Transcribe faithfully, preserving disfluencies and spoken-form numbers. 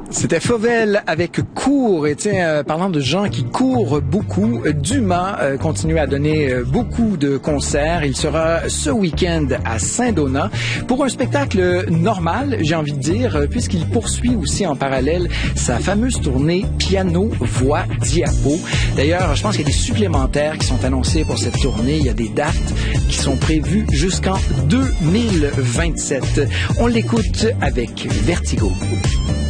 C'était Fauvel avec Cours. Et tiens, euh, parlant de gens qui courent beaucoup, Dumas euh, continue à donner euh, beaucoup de concerts. Il sera ce week-end à Saint-Donat pour un spectacle normal, j'ai envie de dire, euh, puisqu'il poursuit aussi en parallèle sa fameuse tournée piano, voix, diapo. D'ailleurs, je pense qu'il y a des supplémentaires qui sont annoncés pour cette tournée. Il y a des dates qui sont prévues jusqu'en deux mille vingt-sept. On l'écoute avec Vertigo.